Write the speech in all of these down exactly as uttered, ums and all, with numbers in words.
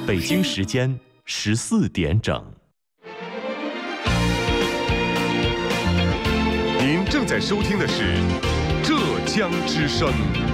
北京时间十四点整。 您正在收听的是浙江之声。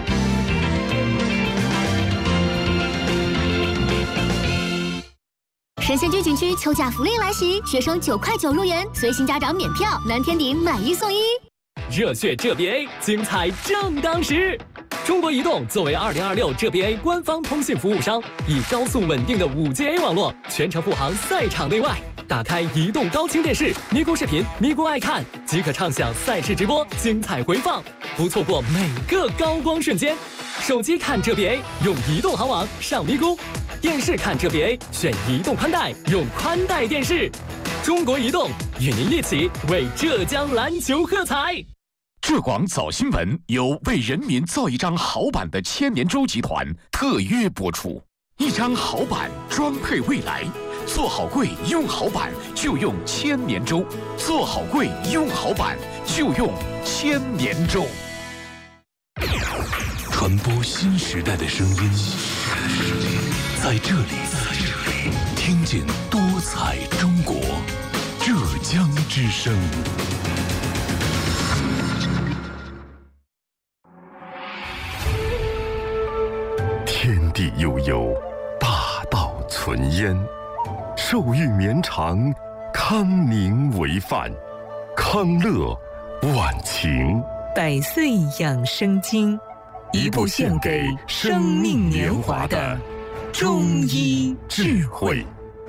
神仙居景区秋假福利来袭，学生九块九入园，随行家长免票，蓝天顶买一送一。 热血浙 B A， 精彩正当时。中国移动作为二零二六浙 B A 官方通信服务商，以高速稳定的 五 G A 网络，全程护航赛场内外。打开移动高清电视，咪咕视频、咪咕爱看，即可畅享赛事直播、精彩回放，不错过每个高光瞬间。手机看浙 B A， 用移动航网上咪咕；电视看浙 B A， 选移动宽带，用宽带电视。中国移动与您一起为浙江篮球喝彩。 浙广早新闻由为人民造一张好版的千年舟集团特约播出。一张好版装配未来，做好柜用好版就用千年舟，做好柜用好版就用千年舟。传播新时代的声音，在这里听见多彩中国，浙江之声。 天地悠悠，大道存焉，寿育绵长，康宁为范，康乐晚晴。 百岁养生经，一部献给生命年华的中医智慧。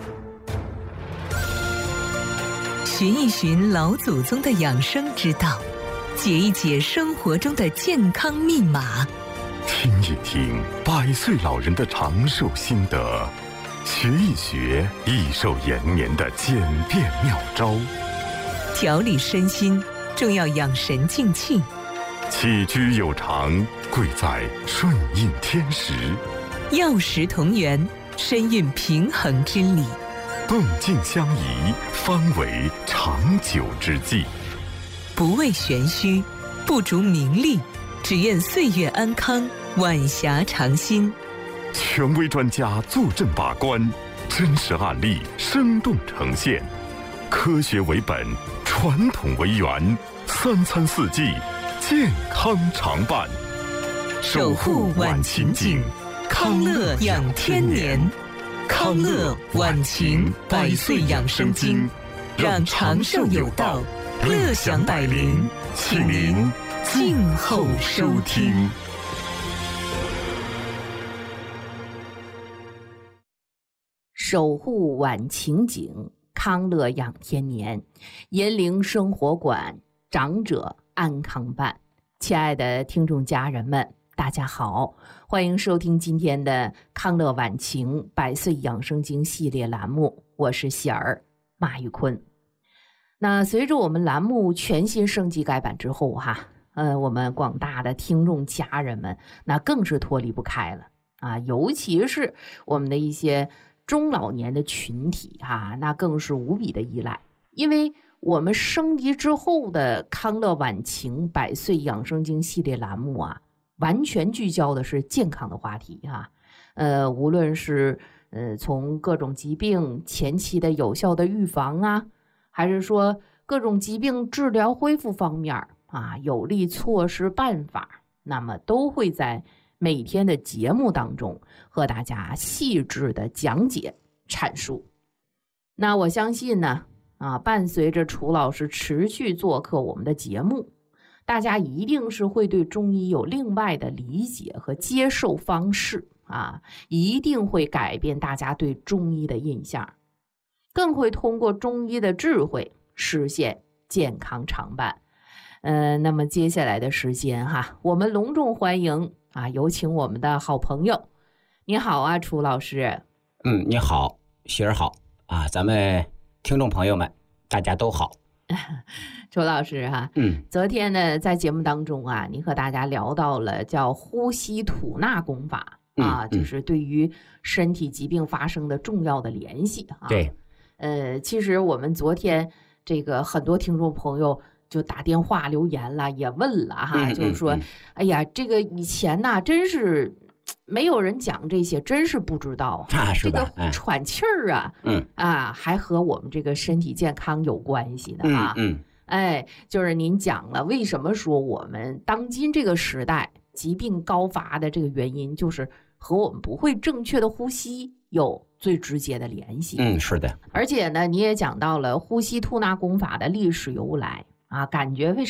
寻一寻老祖宗的养生之道，解一解生活中的健康密码， 听一听百岁老人的长寿心得，学一学益寿延年的简便妙招。 调理身心，重要养神静气。 起居有常，贵在顺应天时。 药食同源，深蕴平衡之理。 动静相宜，方为长久之计。 不为玄虚，不逐名利，只愿岁月安康，晚霞长新。 权威专家坐镇把关，真实案例生动呈现，科学为本，传统为源，三餐四季健康常伴。 守护晚晴景，康乐养天年。康乐晚晴百岁养生经，让长寿有道，乐享百龄，请您静候收听。 守护晚晴景，康乐养天年，银陵生活馆，长者安康办。亲爱的听众家人们，大家好，欢迎收听今天的康乐晚晴百岁养生经系列栏目，我是喜儿马玉坤。那随着我们栏目全新升级改版之后哈，呃，我们广大的听众家人们那更是脱离不开了啊，尤其是我们的一些中老年的群体哈，那更是无比的依赖，因为我们升级之后的康乐晚晴百岁养生经系列栏目啊，完全聚焦的是健康的话题哈，呃，无论是呃从各种疾病前期的有效的预防啊，还是说各种疾病治疗恢复方面啊，有力措施办法，那么都会在每天的节目当中和大家细致的讲解阐述。那我相信呢，啊，伴随着楚老师持续做客我们的节目，大家一定是会对中医有另外的理解和接受方式啊，一定会改变大家对中医的印象，更会通过中医的智慧实现健康常伴。呃，那么接下来的时间哈，我们隆重欢迎啊，有请我们的好朋友。你好啊，楚老师。 嗯，你好，喜儿好啊，咱们听众朋友们大家都好。 楚老师哈、啊， 嗯， 昨天呢在节目当中啊，你和大家聊到了叫呼吸吐纳功法、嗯、啊，就是对于身体疾病发生的重要的联系啊。 对， 呃，其实我们昨天这个很多听众朋友就打电话留言了，也问了哈，嗯、就是说、嗯嗯，哎呀，这个以前呢，真是没有人讲这些，真是不知道啊，是吧？这个喘气儿啊， 嗯啊，还和我们这个身体健康有关系的啊。 嗯，嗯哎，就是您讲了，为什么说我们当今这个时代疾病高发的这个原因，就是和我们不会正确的呼吸有最直接的联系。 嗯，是的。 而且呢，你也讲到了呼吸吐纳功法的历史由来啊，感觉为啥？